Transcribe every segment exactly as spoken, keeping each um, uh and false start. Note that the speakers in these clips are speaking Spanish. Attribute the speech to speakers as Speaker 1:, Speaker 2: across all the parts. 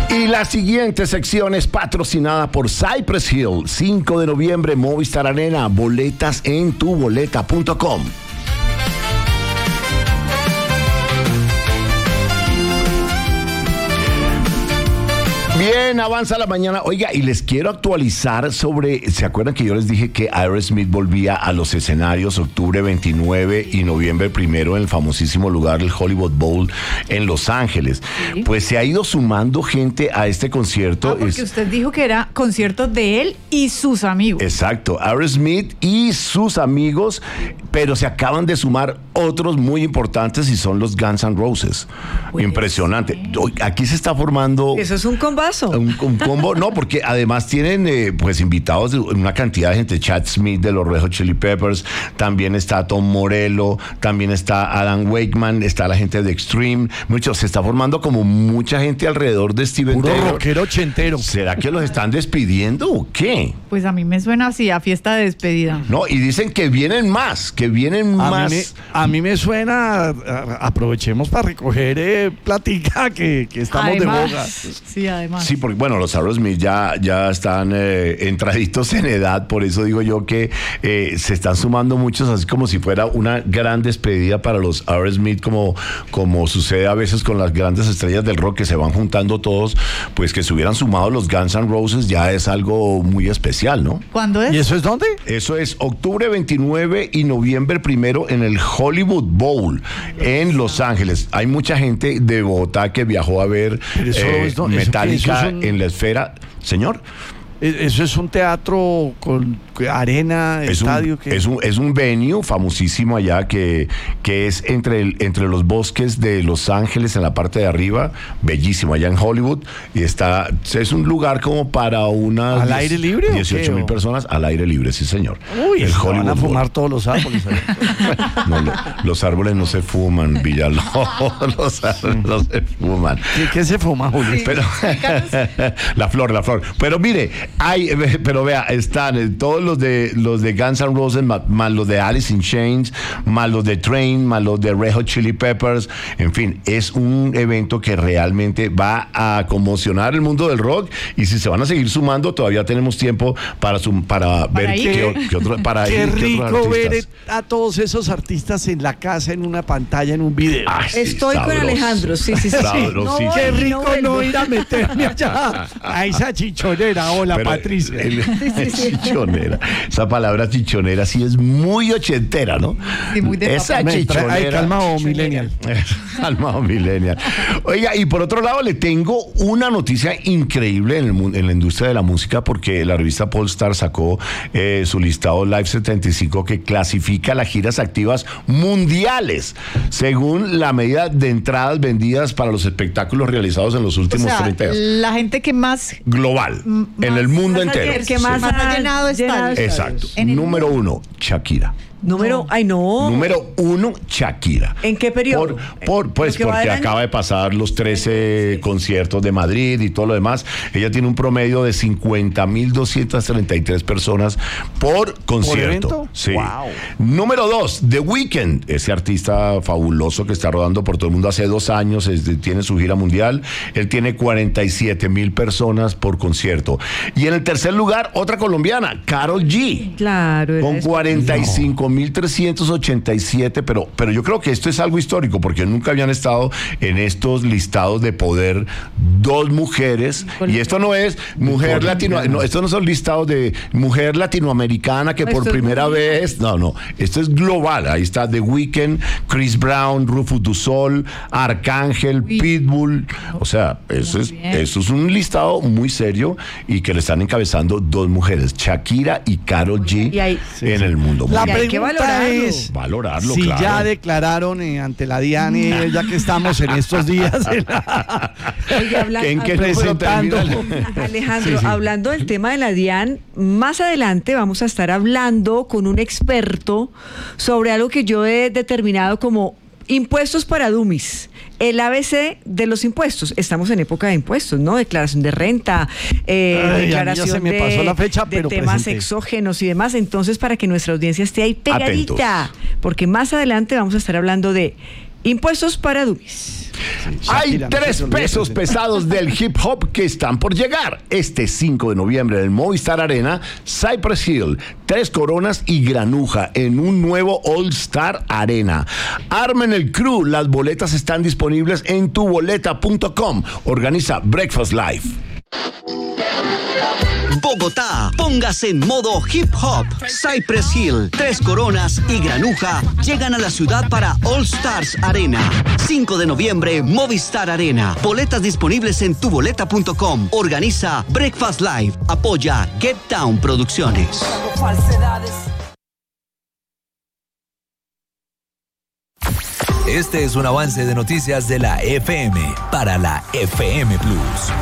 Speaker 1: Y la siguiente sección es patrocinada por Cypress Hill. cinco de noviembre, Movistar Arena. Boletas en tu boleta punto com. Bien, avanza la mañana. Oiga, y les quiero actualizar sobre, ¿se acuerdan que yo les dije que Aerosmith volvía a los escenarios octubre veintinueve y noviembre primero en el famosísimo lugar del Hollywood Bowl en Los Ángeles? Sí. Pues se ha ido sumando gente a este concierto.
Speaker 2: Ah, porque es... usted dijo que era concierto de él y sus amigos.
Speaker 1: Exacto, Aerosmith y sus amigos, pero se acaban de sumar otros muy importantes y son los Guns N' Roses. Pues impresionante. Sí. Aquí se está formando...
Speaker 3: Eso es un combazo.
Speaker 1: Un, un combo, no, porque además tienen eh, pues invitados de una cantidad de gente. Chad Smith de los Red Hot Chili Peppers, también está Tom Morello, también está Adam Wakeman, está la gente de Extreme. Mucho, se está formando como mucha gente alrededor de Steven
Speaker 4: Puro
Speaker 1: Taylor.
Speaker 4: rockero ochentero.
Speaker 1: ¿Será que los están despidiendo o qué?
Speaker 2: Pues a mí me suena así, a fiesta de despedida.
Speaker 1: No, y dicen que vienen más, que vienen
Speaker 4: a
Speaker 1: más.
Speaker 4: Mí me, a mí me suena, a, a, aprovechemos para recoger eh, platica que, que estamos
Speaker 2: además,
Speaker 4: de boga.
Speaker 2: Sí, además.
Speaker 1: Sí, porque bueno, los Aerosmith ya, ya están eh, entraditos en edad, por eso digo yo que eh, se están sumando muchos, así como si fuera una gran despedida para los Aerosmith, como, como sucede a veces con las grandes estrellas del rock, que se van juntando todos, pues que se hubieran sumado los Guns N' Roses ya es algo muy especial, ¿no?
Speaker 2: ¿Cuándo es?
Speaker 4: ¿Y eso es dónde?
Speaker 1: Eso es octubre veintinueve y noviembre primero en el Hollywood Bowl en Los Ángeles. Hay mucha gente de Bogotá que viajó a ver eh,
Speaker 4: es,
Speaker 1: Metallica
Speaker 4: eso es un...
Speaker 1: en la esfera. Señor.
Speaker 4: Eso es un teatro con arena,
Speaker 1: es
Speaker 4: estadio.
Speaker 1: Un,
Speaker 4: que...
Speaker 1: es, un, es un venue famosísimo allá que, que es entre, el, entre los bosques de Los Ángeles en la parte de arriba, bellísimo, allá en Hollywood. Y está, es un lugar como para unas...
Speaker 4: ¿Al aire libre?
Speaker 1: dieciocho mil personas al aire libre, sí, señor.
Speaker 4: Uy,
Speaker 1: el
Speaker 4: Hollywood van a fumar Bowl. Todos los árboles.
Speaker 1: No, lo, los árboles no se fuman, Villalobos. Los árboles no se fuman.
Speaker 4: ¿Qué, qué se fuma, Julio?
Speaker 1: Sí, pero, la flor, la flor. Pero mire, hay, pero vea, están todos los de los de Guns N' Roses, más, más los de Alice in Chains, más los de Train, más los de Red Hot Chili Peppers. En fin, es un evento que realmente va a conmocionar el mundo del rock, y si se van a seguir sumando, todavía tenemos tiempo para sum, para, para ver qué, qué otro para
Speaker 4: qué
Speaker 1: ir,
Speaker 4: rico
Speaker 1: qué
Speaker 4: ver a todos esos artistas en la casa, en una pantalla, en un video.
Speaker 1: Ay, sí,
Speaker 3: estoy
Speaker 1: sabroso.
Speaker 3: Con Alejandro, sí, sí, sí.
Speaker 1: Sabroso, sí,
Speaker 3: no,
Speaker 4: qué rico
Speaker 3: no,
Speaker 4: no, no ir a meterme allá a esa chichonera. Hola, pero, Patricia.
Speaker 1: El, el, chichonera. Esa palabra chichonera sí es muy ochentera, ¿no?
Speaker 2: Sí, muy de
Speaker 1: esa
Speaker 2: papá.
Speaker 1: chichonera.
Speaker 4: Ay, calmado, millennial.
Speaker 1: Calmado, millennial. Oiga, y por otro lado le tengo una noticia increíble en, el, en la industria de la música, porque la revista Pollstar sacó eh, su listado Live setenta y cinco que clasifica las giras activas mundiales según la medida de entradas vendidas para los espectáculos realizados en los últimos
Speaker 2: o sea,
Speaker 1: treinta años.
Speaker 2: La gente que más...
Speaker 1: Global,
Speaker 2: más,
Speaker 1: en el mundo entero.
Speaker 3: El que más,
Speaker 2: sí. más ha llenado estadios.
Speaker 1: Exacto. Número uno, Shakira.
Speaker 3: Número, ay no.
Speaker 1: Número uno, Shakira.
Speaker 3: ¿En qué periodo?
Speaker 1: Por, por, pues porque acaba de pasar los trece conciertos de Madrid y todo lo demás. Ella tiene un promedio de cincuenta mil doscientas treinta y tres personas por concierto.
Speaker 4: ¿Por evento?
Speaker 1: Sí.
Speaker 4: Wow.
Speaker 1: Número dos, The Weeknd, ese artista fabuloso que está rodando por todo el mundo hace dos años, es, tiene su gira mundial. Él tiene cuarenta y siete mil personas por concierto. Y en el tercer lugar, otra colombiana, Karol G.
Speaker 3: Claro.
Speaker 1: Con cuarenta y cinco mil trescientos ochenta y siete, pero, pero yo creo que esto es algo histórico, porque nunca habían estado en estos listados de poder dos mujeres, y esto no es mujer latino, no, estos no son listados de mujer latinoamericana que por primera vez, no, no, esto es global. Ahí está The Weeknd, Chris Brown, Rufus Du Sol, Arcángel, Pitbull, o sea, eso es, eso es un listado muy serio y que le están encabezando dos mujeres, Shakira y Karol G,
Speaker 3: y ahí,
Speaker 1: sí, en sí. el mundo.
Speaker 4: La
Speaker 3: hay que valorarlo.
Speaker 4: es
Speaker 1: valorarlo,
Speaker 4: si
Speaker 1: claro.
Speaker 4: ya declararon eh, ante la DIAN, ya que estamos en estos días en la...
Speaker 3: Oye, habla,
Speaker 1: ¿En qué
Speaker 4: presentando
Speaker 3: Alejandro,
Speaker 4: sí, sí.
Speaker 3: hablando del tema de la DIAN, más adelante vamos a estar hablando con un experto sobre algo que yo he determinado como impuestos para dummies. El A B C de los impuestos. Estamos en época de impuestos, ¿no? Declaración de renta, eh,
Speaker 4: Ay,
Speaker 3: declaración
Speaker 4: ya se me
Speaker 3: de,
Speaker 4: pasó la fecha,
Speaker 3: de
Speaker 4: pero
Speaker 3: temas
Speaker 4: presenté.
Speaker 3: exógenos y demás. Entonces, para que nuestra audiencia esté ahí pegadita,
Speaker 1: Atentos.
Speaker 3: porque más adelante vamos a estar hablando de impuestos para dummies.
Speaker 1: Hay
Speaker 4: Shakira, no
Speaker 1: tres
Speaker 4: se te olvide
Speaker 1: pesos
Speaker 4: presentar.
Speaker 1: pesados del hip hop que están por llegar. Este cinco de noviembre en el Movistar Arena, Cypress Hill, Tres Coronas y Granuja en un nuevo All Star Arena. Armen el crew, las boletas están disponibles en tu boleta punto com. Organiza Breakfast Live.
Speaker 5: Bogotá, póngase en modo hip hop. Cypress Hill, Tres Coronas y Granuja llegan a la ciudad para All Stars Arena. cinco de noviembre, Movistar Arena. Boletas disponibles en tu boleta punto com. Organiza Breakfast Live. Apoya Get Down Producciones.
Speaker 6: Este es un avance de noticias de la F M para la F M Plus.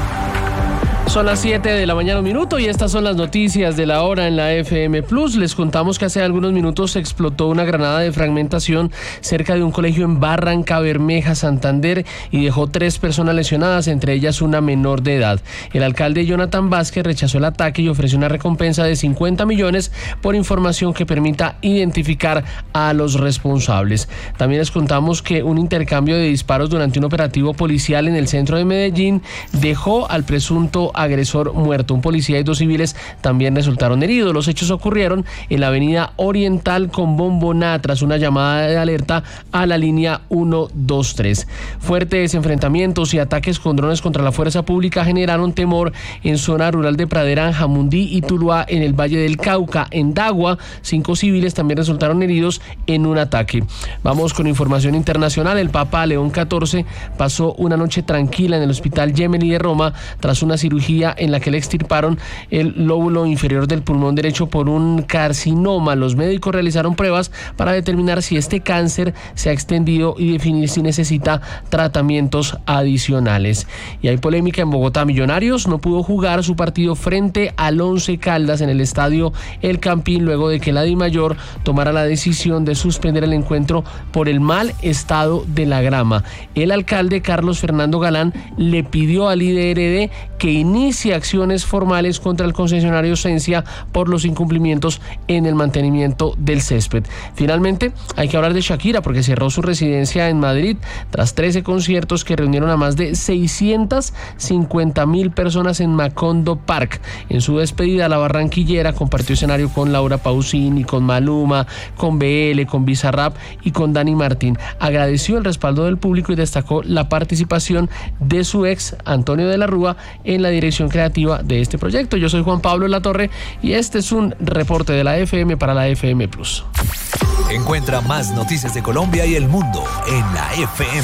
Speaker 7: Son las siete de la mañana, un minuto, y estas son las noticias de la hora en la F M Plus. Les contamos que hace algunos minutos se explotó una granada de fragmentación cerca de un colegio en Barranca Bermeja, Santander, y dejó tres personas lesionadas, entre ellas una menor de edad. El alcalde Jonathan Vázquez rechazó el ataque y ofreció una recompensa de cincuenta millones por información que permita identificar a los responsables. También les contamos que un intercambio de disparos durante un operativo policial en el centro de Medellín dejó al presunto agresor muerto. Un policía y dos civiles también resultaron heridos. Los hechos ocurrieron en la avenida Oriental con Bomboná tras una llamada de alerta a la línea ciento veintitrés. Fuertes enfrentamientos y ataques con drones contra la fuerza pública generaron temor en zona rural de Pradera, Jamundí y Tuluá en el Valle del Cauca. En Dagua, cinco civiles también resultaron heridos en un ataque. Vamos con información internacional. El Papa León catorce pasó una noche tranquila en el Hospital Gemelli de Roma tras una cirugía en la que le extirparon el lóbulo inferior del pulmón derecho por un carcinoma. Los médicos realizaron pruebas para determinar si este cáncer se ha extendido y definir si necesita tratamientos adicionales. Y hay polémica en Bogotá. Millonarios no pudo jugar su partido frente al Once Caldas en el estadio El Campín luego de que la DIMAYOR tomara la decisión de suspender el encuentro por el mal estado de la grama. El alcalde Carlos Fernando Galán le pidió al I D R D que inicie acciones formales contra el concesionario Sensia por los incumplimientos en el mantenimiento del césped. Finalmente, hay que hablar de Shakira porque cerró su residencia en Madrid tras trece conciertos que reunieron a más de seiscientas cincuenta mil personas en Macondo Park. En su despedida, la barranquillera compartió escenario con Laura Pausini, con Maluma, con B L, con Bizarrap y con Dani Martín. Agradeció el respaldo del público y destacó la participación de su ex, Antonio de la Rúa, en la dirección creativa de este proyecto. Yo soy Juan Pablo Latorre y este es un reporte de la F M para la F M Plus.
Speaker 6: Encuentra más noticias de Colombia y el mundo en la F M.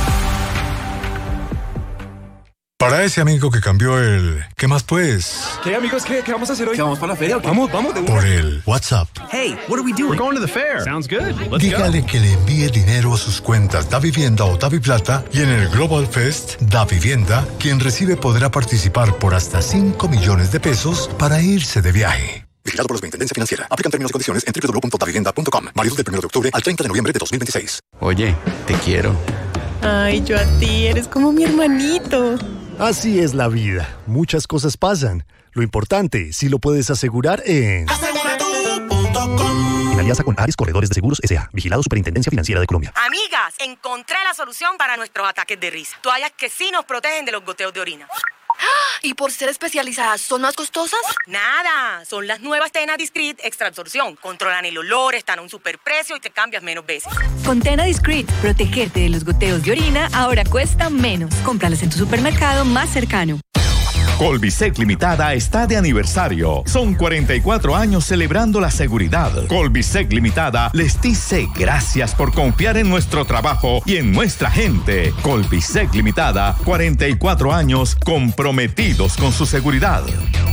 Speaker 8: Para ese amigo que cambió el ¿qué más pues?
Speaker 9: ¿Qué amigos? ¿Qué, qué vamos a hacer hoy? ¿Qué vamos para la feria? Vamos, vamos. De
Speaker 8: Por el WhatsApp.
Speaker 5: Hey, what are we doing?
Speaker 9: We're going to the fair. Sounds good. Let's
Speaker 8: Dígale
Speaker 9: go.
Speaker 8: que le envíe dinero a sus cuentas Davivienda o Daviplata y en el Global Fest Davivienda, quien recibe podrá participar por hasta cinco millones de pesos para irse de viaje. Vigilado por la Superintendencia Financiera. Aplican términos y condiciones en doble u doble u doble u punto davivienda punto com. Válido del primero de octubre al treinta de noviembre de dos mil veintiséis.
Speaker 10: Oye, te quiero.
Speaker 11: Ay, yo a ti, eres como mi hermanito.
Speaker 12: Así es la vida. Muchas cosas pasan. Lo importante, si lo puedes asegurar en
Speaker 13: aseguratu punto com.
Speaker 12: En alianza con Ares Corredores de Seguros S A. Vigilado Superintendencia Financiera de Colombia.
Speaker 14: Amigas, encontré la solución para nuestros ataques de risa. Toallas que sí nos protegen de los goteos de orina.
Speaker 11: ¿Y por ser especializadas son más costosas?
Speaker 14: Nada, son las nuevas Tena Discreet Extra Absorción. Controlan el olor, están a un superprecio y te cambias menos veces.
Speaker 15: Con Tena Discreet, protegerte de los goteos de orina ahora cuesta menos. Cómpralas en tu supermercado más cercano.
Speaker 16: Colbisec Limitada está de aniversario. Son cuarenta y cuatro años celebrando la seguridad. Colbisec Limitada les dice gracias por confiar en nuestro trabajo y en nuestra gente. Colbisec Limitada, cuarenta y cuatro años comprometidos con su seguridad.